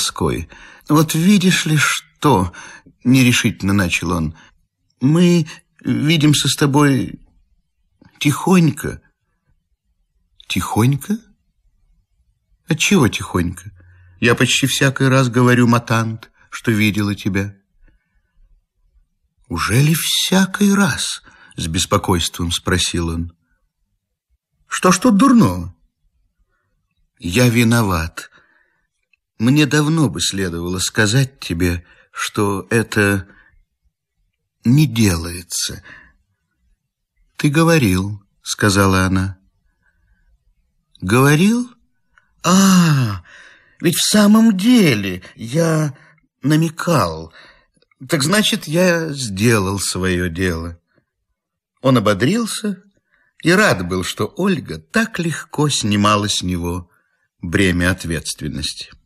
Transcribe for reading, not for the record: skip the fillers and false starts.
тоской. Вот видишь ли что, нерешительно начал он, мы видимся с тобой тихонько. Тихонько? Отчего тихонько? Я почти всякий раз говорю, матант, что видела тебя. Ужели всякий раз? С беспокойством спросил он. Что ж тут дурного? Я виноват. Мне давно бы следовало сказать тебе, что это не делается. Ты говорил, сказала она. Говорил? Ведь в самом деле я намекал. Так значит, я сделал свое дело. Он ободрился и рад был, что Ольга так легко снимала с него бремя ответственности.